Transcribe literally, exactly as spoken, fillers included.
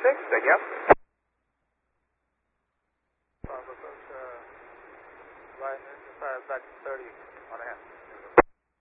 six, take out. Bravo, approach, uh, right, five, back thirty on a half.